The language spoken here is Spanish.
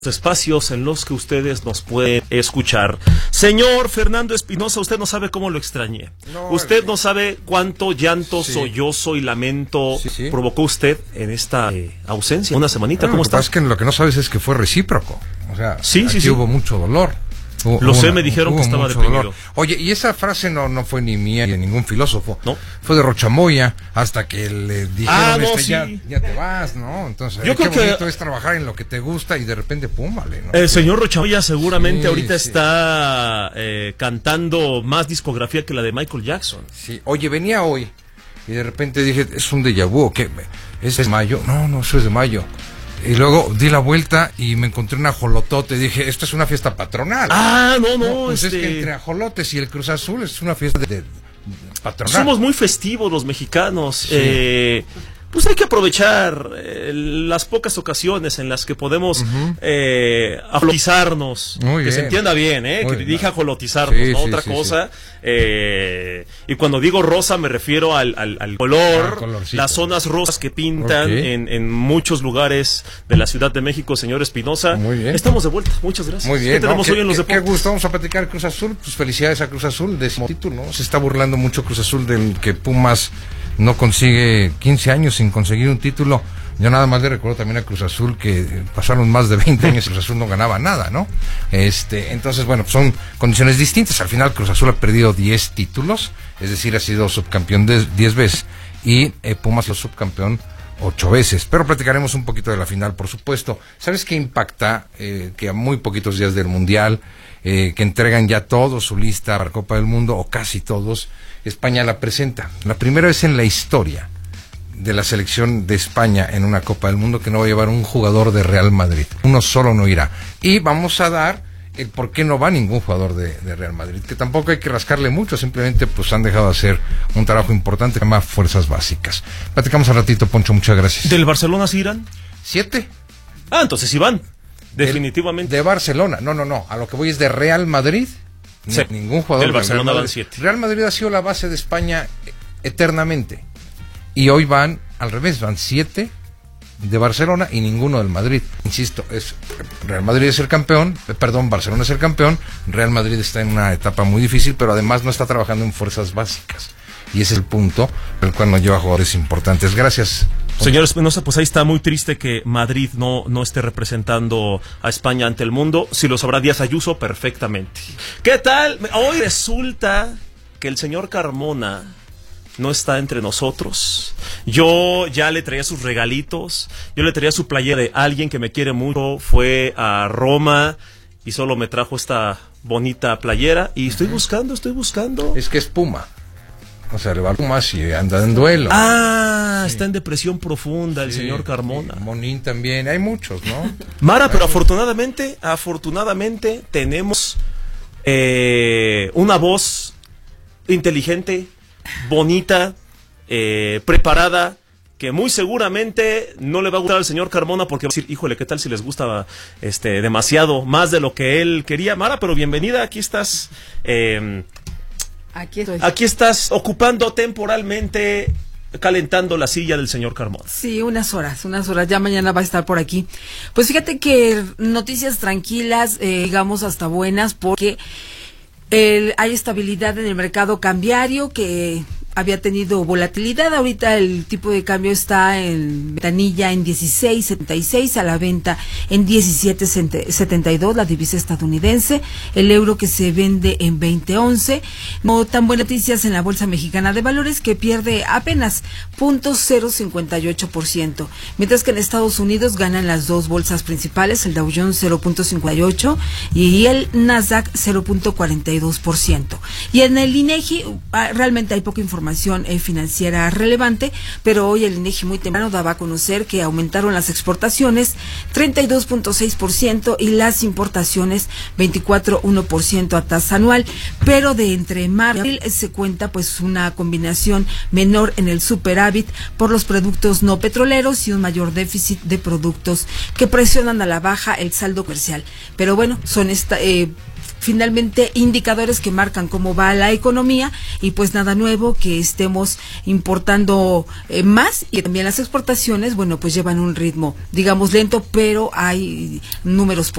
Espacios en los que ustedes nos pueden escuchar. Señor Fernando Espinosa, usted no sabe cómo lo extrañé. Usted no sabe cuánto llanto, sollozo y lamento provocó usted en esta ausencia. Una semanita, ¿cómo está? Lo que pasa es que lo que no sabes es que fue recíproco. O sea, aquí hubo mucho dolor. Lo sé, me dijeron que estaba deprimido. Dolor. Oye, y esa frase no fue ni mía ni de ningún filósofo. No. Fue de Rochamoya, hasta que le dijeron, ya te vas, ¿no? Entonces, yo creo qué bonito que es trabajar en lo que te gusta y de repente, pum, vale, ¿no? El señor Rochamoya seguramente ahorita está cantando más discografía que la de Michael Jackson. Sí, oye, venía hoy y de repente dije, es un déjà vu, ¿qué? ¿Es de mayo? No, eso es de mayo. Y luego di la vuelta y me encontré un ajolotote. Dije, esto es una fiesta patronal. Pues es que entre ajolotes y el Cruz Azul es una fiesta de patronal. Somos muy festivos los mexicanos. Sí. Pues hay que aprovechar las pocas ocasiones en las que podemos ajolotizarnos. Que se entienda bien, que dije ajolotizarnos, no otra cosa. Y cuando digo rosa me refiero al color, las zonas rosas que pintan en muchos lugares de la Ciudad de México, señor Espinosa. Muy bien. Estamos de vuelta, muchas gracias. Muy bien. ¿Qué tenemos hoy en los deportes? Qué gusto, vamos a platicar Cruz Azul. Pues felicidades a Cruz Azul, 10º título, ¿no? Se está burlando mucho Cruz Azul del que Pumas no consigue 15 años sin conseguir un título. Yo nada más le recuerdo también a Cruz Azul que pasaron más de 20 años y Cruz Azul no ganaba nada, ¿no? Entonces, bueno, son condiciones distintas. Al final Cruz Azul ha perdido 10 títulos, es decir, ha sido subcampeón 10 veces y Pumas lo subcampeón 8 veces. Pero platicaremos un poquito de la final, por supuesto. ¿Sabes qué impacta? Que a muy poquitos días del Mundial, que entregan ya todos su lista para Copa del Mundo, o casi todos, España la presenta. La primera vez en la historia de la selección de España en una Copa del Mundo que no va a llevar un jugador de Real Madrid. Uno solo no irá. Y vamos a dar el por qué no va ningún jugador de Real Madrid, que tampoco hay que rascarle mucho, simplemente pues han dejado de hacer un trabajo importante que se llama Fuerzas Básicas. Platicamos al ratito, Poncho, muchas gracias. ¿Del Barcelona sí irán? 7. Entonces sí van. Definitivamente. De Barcelona, no, a lo que voy es de Real Madrid. Sí. Ningún jugador del Barcelona van 7. Real Madrid ha sido la base de España eternamente. Y hoy van al revés, van 7 de Barcelona y ninguno del Madrid. Insisto, Real Madrid es el campeón, Barcelona es el campeón, Real Madrid está en una etapa muy difícil, pero además no está trabajando en fuerzas básicas. Y ese es el punto por el cual no lleva jugadores importantes. Gracias. Señor Espinosa, pues ahí está muy triste que Madrid no esté representando a España ante el mundo. Si lo sabrá Díaz Ayuso, perfectamente. ¿Qué tal? Hoy resulta que el señor Carmona no está entre nosotros. Yo ya le traía sus regalitos. Yo le traía su playera de alguien que me quiere mucho. Fue a Roma y solo me trajo esta bonita playera. Y estoy buscando. Es que es Puma. O sea, le va a Pumas y anda en duelo. Está en depresión profunda el señor Carmona. Monín también, hay muchos, ¿no? Mara, pero afortunadamente tenemos una voz inteligente, bonita, preparada, que muy seguramente no le va a gustar al señor Carmona porque va a decir, híjole, ¿qué tal si les gusta demasiado, más de lo que él quería? Mara, pero bienvenida, aquí estás. Aquí estás ocupando temporalmente, calentando la silla del señor Carmona. Sí, unas horas, ya mañana va a estar por aquí. Pues fíjate que noticias tranquilas, digamos hasta buenas, porque hay estabilidad en el mercado cambiario que había tenido volatilidad. Ahorita el tipo de cambio está en ventanilla en 16.76, a la venta en 17.72, la divisa estadounidense, el euro que se vende en 20.11. No tan buenas noticias en la Bolsa Mexicana de Valores, que pierde apenas 0.058%, mientras que en Estados Unidos ganan las dos bolsas principales, el Dow Jones 0.58 y el Nasdaq 0.42%. Y en el INEGI realmente hay poca información financiera relevante, pero hoy el INEGI muy temprano daba a conocer que aumentaron las exportaciones 32.6% y las importaciones 24.1% a tasa anual, pero de entre marzo y abril se cuenta pues una combinación menor en el superávit por los productos no petroleros y un mayor déficit de productos que presionan a la baja el saldo comercial. Pero bueno, son finalmente indicadores que marcan cómo va la economía y pues nada nuevo que estemos importando más, y también las exportaciones, bueno, pues llevan un ritmo, digamos, lento, pero hay números